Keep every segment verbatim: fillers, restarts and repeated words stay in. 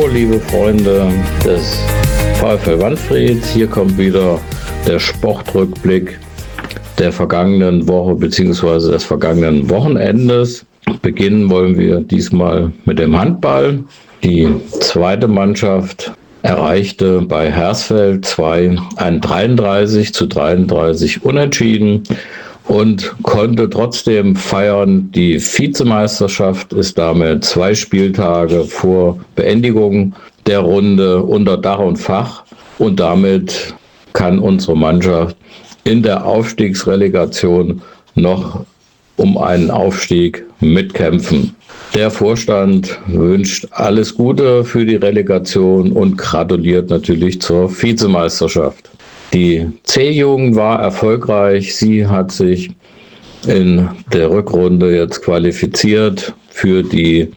Hallo, liebe Freunde des VfL Wanfried. Hier kommt wieder der Sportrückblick der vergangenen Woche bzw. des vergangenen Wochenendes. Beginnen wollen wir diesmal mit dem Handball. Die zweite Mannschaft erreichte bei Hersfeld zwei ein dreiunddreißig zu dreiunddreißig Unentschieden und konnte trotzdem feiern. Die Vizemeisterschaft ist damit zwei Spieltage vor Beendigung der Runde unter Dach und Fach und damit kann unsere Mannschaft in der Aufstiegsrelegation noch um einen Aufstieg mitkämpfen. Der Vorstand wünscht alles Gute für die Relegation und gratuliert natürlich zur Vizemeisterschaft. Die C-Jugend war erfolgreich. Sie hat sich in der Rückrunde jetzt qualifiziert für die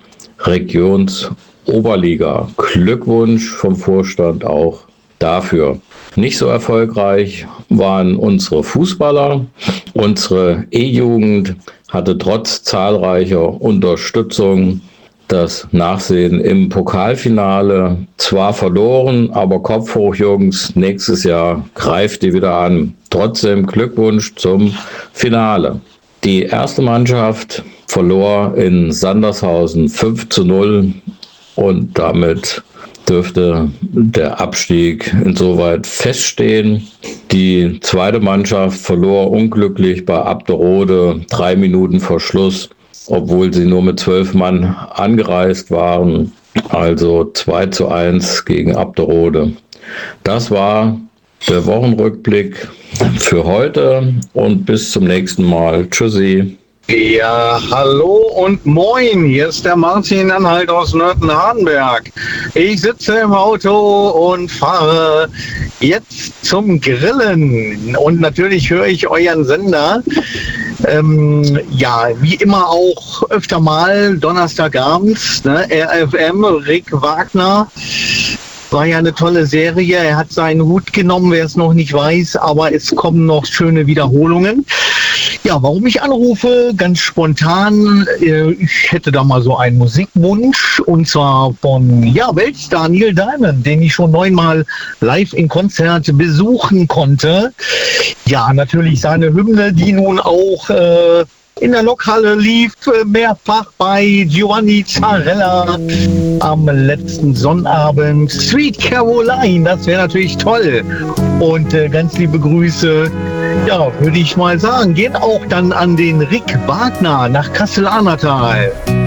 Regionsoberliga. Glückwunsch vom Vorstand auch dafür. Nicht so erfolgreich waren unsere Fußballer. Unsere E-Jugend hatte trotz zahlreicher Unterstützung das Nachsehen im Pokalfinale zwar verloren, aber Kopf hoch, Jungs, nächstes Jahr greift ihr wieder an. Trotzdem Glückwunsch zum Finale. Die erste Mannschaft verlor in Sandershausen fünf zu null und damit dürfte der Abstieg insoweit feststehen. Die zweite Mannschaft verlor unglücklich bei Abderode drei Minuten vor Schluss, obwohl sie nur mit zwölf Mann angereist waren. Also zwei zu eins gegen Abderode. Das war der Wochenrückblick für heute und bis zum nächsten Mal. Tschüssi. Ja, hallo und moin, hier ist der Martin Anhalt aus Nörten-Hardenberg. Ich sitze im Auto und fahre jetzt zum Grillen und natürlich höre ich euren Sender. Ähm, ja, wie immer auch öfter mal Donnerstagabends, ne, R F M, Rick Wagner. War ja eine tolle Serie. Er hat seinen Hut genommen, wer es noch nicht weiß, aber es kommen noch schöne Wiederholungen. Ja, warum ich anrufe? Ganz spontan. Ich hätte da mal so einen Musikwunsch und zwar von, ja, Weltstar Neil Diamond, den ich schon neunmal live in Konzert besuchen konnte. Ja, natürlich seine Hymne, die nun auch äh, in der Lokhalle lief, mehrfach bei Giovanni Zarella am letzten Sonnabend. Sweet Caroline, das wäre natürlich toll. Und äh, ganz liebe Grüße, ja, würde ich mal sagen, gehen auch dann an den Rick Wagner nach Kassel-Arnatal.